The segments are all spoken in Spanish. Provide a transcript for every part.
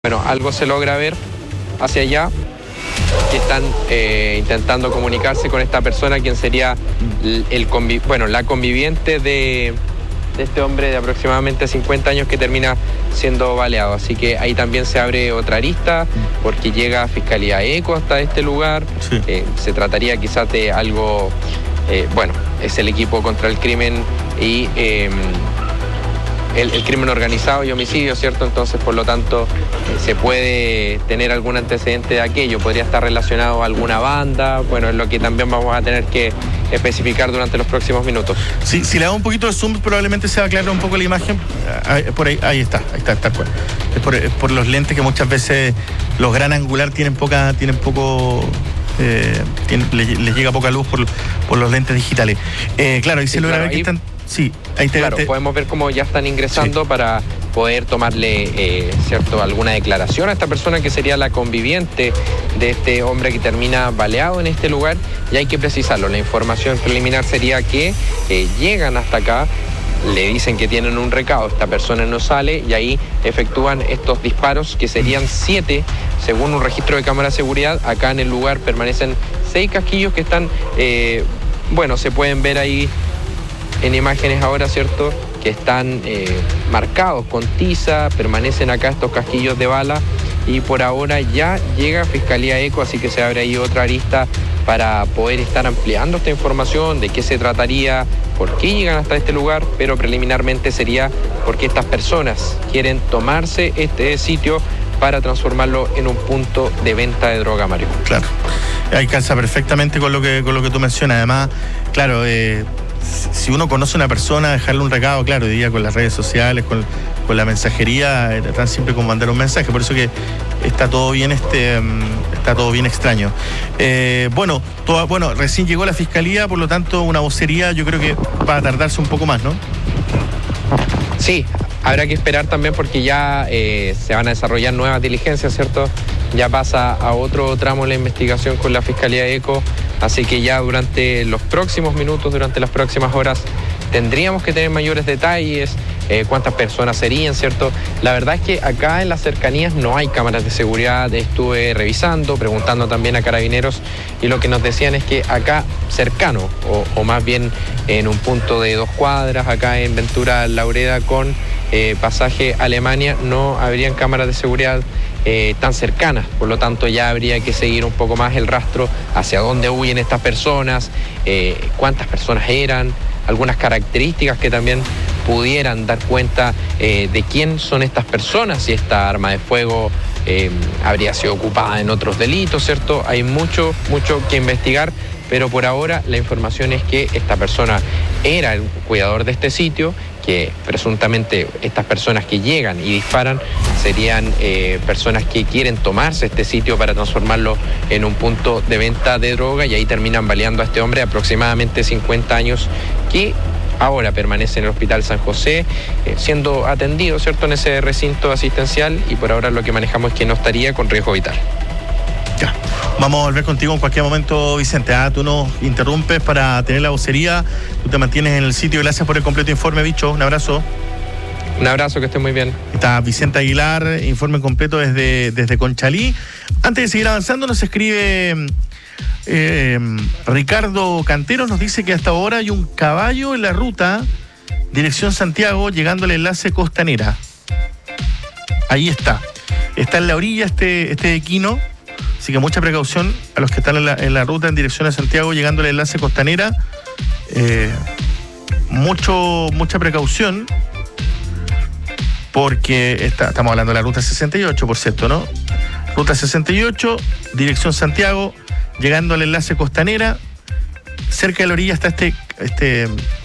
Bueno, algo se logra ver hacia allá, que están intentando comunicarse con esta persona, quien sería la conviviente de este hombre de aproximadamente 50 años que termina siendo baleado. Así que ahí también se abre otra arista, porque llega Fiscalía ECO hasta este lugar. Sí. Se trataría quizás de algo, es el equipo contra el crimen y el crimen organizado y homicidio, ¿cierto? Entonces, por lo tanto, se puede tener algún antecedente de aquello. Podría estar relacionado a alguna banda. Bueno, es lo que también vamos a tener que especificar durante los próximos minutos. Sí, si le hago un poquito de zoom, probablemente se va a aclarar un poco la imagen. Por ahí está, tal cual. Es por los lentes que muchas veces los gran angular les llega poca luz por los lentes digitales. Claro, ahí se logra ver que están... Sí, ahí podemos ver cómo ya están ingresando, sí, para poder tomarle alguna declaración a esta persona que sería la conviviente de este hombre que termina baleado en este lugar. Y hay que precisarlo, la información preliminar sería que llegan hasta acá, le dicen que tienen un recado, esta persona no sale y ahí efectúan estos disparos, que serían 7, según un registro de cámara de seguridad. Acá en el lugar permanecen 6 casquillos que están, se pueden ver ahí en imágenes ahora, ¿cierto?, que están marcados con tiza. Permanecen acá estos casquillos de bala y por ahora ya llega Fiscalía ECO, así que se abre ahí otra arista para poder estar ampliando esta información, de qué se trataría, por qué llegan hasta este lugar, pero preliminarmente sería porque estas personas quieren tomarse este sitio para transformarlo en un punto de venta de droga, Mario. Claro, ahí calza perfectamente con lo que tú mencionas. Además, claro, si uno conoce a una persona, dejarle un recado, claro, hoy día con las redes sociales, con la mensajería, tan simple como mandar un mensaje. Por eso que está todo bien extraño. Recién llegó la Fiscalía, por lo tanto una vocería yo creo que va a tardarse un poco más, ¿no? Sí, habrá que esperar también porque ya se van a desarrollar nuevas diligencias, ¿cierto? Ya pasa a otro tramo la investigación con la Fiscalía ECO, así que ya durante los próximos minutos, durante las próximas horas, tendríamos que tener mayores detalles, cuántas personas serían, ¿cierto? La verdad es que acá en las cercanías no hay cámaras de seguridad. Estuve revisando, preguntando también a carabineros, y lo que nos decían es que acá cercano, o más bien en un punto de 2 cuadras, acá en Ventura Laureda con pasaje Alemania, no habrían cámaras de seguridad tan cercanas. Por lo tanto, ya habría que seguir un poco más el rastro hacia dónde huyen estas personas, cuántas personas eran, algunas características que también pudieran dar cuenta de quién son estas personas, si esta arma de fuego habría sido ocupada en otros delitos, ¿cierto? Hay mucho que investigar, pero por ahora la información es que esta persona era el cuidador de este sitio, que presuntamente estas personas que llegan y disparan serían personas que quieren tomarse este sitio para transformarlo en un punto de venta de droga, y ahí terminan baleando a este hombre de aproximadamente 50 años que ahora permanece en el Hospital San José, siendo atendido, ¿cierto?, en ese recinto asistencial, y por ahora lo que manejamos es que no estaría con riesgo vital. Ya, vamos a volver contigo en cualquier momento, Vicente. Tú nos interrumpes para tener la vocería, tú te mantienes en el sitio. Gracias por el completo informe, bicho. Un abrazo. Un abrazo, que esté muy bien. Está Vicente Aguilar, informe completo desde Conchalí. Antes de seguir avanzando, nos escribe Ricardo Cantero, nos dice que hasta ahora hay un caballo en la ruta dirección Santiago, llegando al enlace Costanera. Ahí está en la orilla este equino, así que mucha precaución a los que están en la ruta en dirección a Santiago, llegando al enlace Costanera. Mucha precaución, porque estamos hablando de la ruta 68, por cierto, ¿no? Ruta 68, dirección Santiago, llegando al enlace Costanera. Cerca de la orilla está este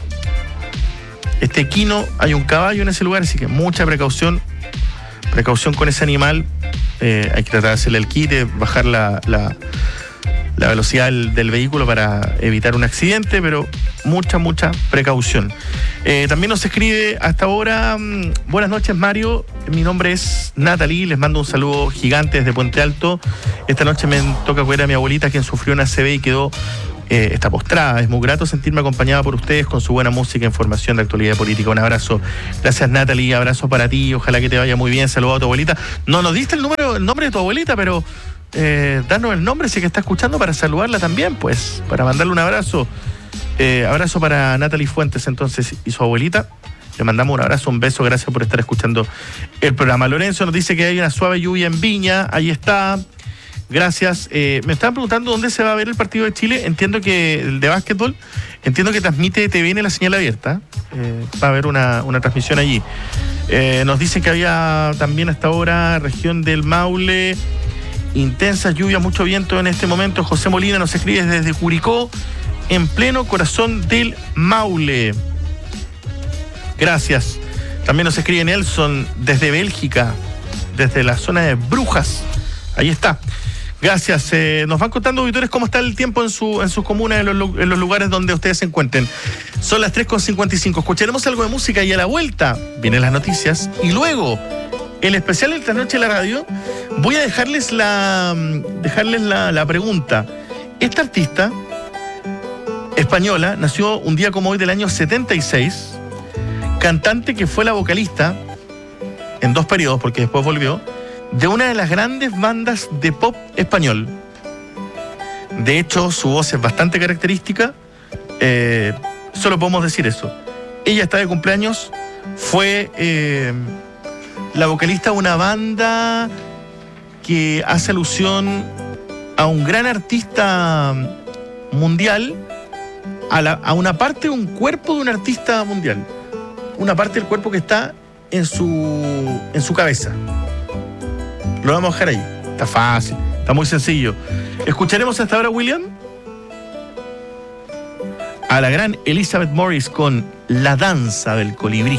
equino, hay un caballo en ese lugar, así que mucha precaución con ese animal. Hay que tratar de hacerle el quite, bajar la velocidad del vehículo para evitar un accidente, pero mucha precaución. También nos escribe hasta ahora: buenas noches, Mario, mi nombre es Natalie, les mando un saludo gigante desde Puente Alto. Esta noche me toca cuidar a mi abuelita, quien sufrió una ACV y quedó está postrada. Es muy grato sentirme acompañada por ustedes con su buena música, información de actualidad política. Un abrazo. Gracias, Natalie. Abrazo para ti. Ojalá que te vaya muy bien. Saludos a tu abuelita. No nos diste el nombre de tu abuelita, pero danos el nombre si es que está escuchando para saludarla también, pues, para mandarle un abrazo. Abrazo para Natalie Fuentes, entonces, y su abuelita. Le mandamos un abrazo, un beso. Gracias por estar escuchando el programa. Lorenzo nos dice que hay una suave lluvia en Viña. Ahí está. Gracias. Me estaban preguntando dónde se va a ver el partido de Chile. Entiendo que el de básquetbol, entiendo que transmite TVN la señal abierta. Va a haber una transmisión allí. Nos dicen que había también hasta ahora región del Maule, intensas lluvias, mucho viento en este momento. José Molina nos escribe desde Curicó, en pleno corazón del Maule. Gracias. También nos escribe Nelson desde Bélgica, desde la zona de Brujas. Ahí está. Gracias. Nos van contando, auditores, cómo está el tiempo en sus comunas, en los lugares donde ustedes se encuentren. Son las 3:55. Escucharemos algo de música y a la vuelta vienen las noticias. Y luego, el especial de esta noche en la radio, voy a dejarles la pregunta. Esta artista española nació un día como hoy del año 76. Cantante que fue la vocalista en 2 periodos, porque después volvió, de una de las grandes bandas de pop español. De hecho, su voz es bastante característica. Solo podemos decir eso. Ella está de cumpleaños. Fue la vocalista de una banda que hace alusión a un gran artista mundial, a una parte de un cuerpo de un artista mundial. Una parte del cuerpo que está en su cabeza. Lo vamos a dejar ahí. Está fácil, está muy sencillo. Escucharemos hasta ahora, William, a la gran Elizabeth Morris con La danza del colibrí.